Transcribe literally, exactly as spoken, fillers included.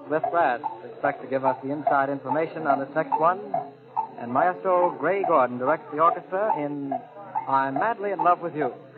Smith Glass expect to give us the inside information on this next one. And Maestro Gray Gordon directs the orchestra in I'm Madly in Love with You.